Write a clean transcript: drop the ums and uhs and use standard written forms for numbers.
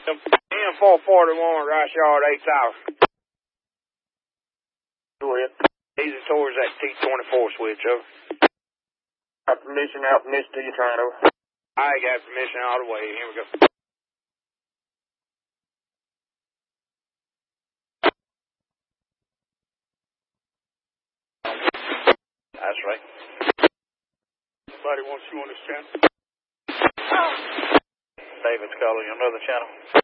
M441, Rice Yard, 8,000. Go ahead. Easy towards that T24 switch, over. Got permission out, permission to you trying over. I got permission all the way. Here we go. That's right. Somebody wants you on this channel. David's calling you another channel.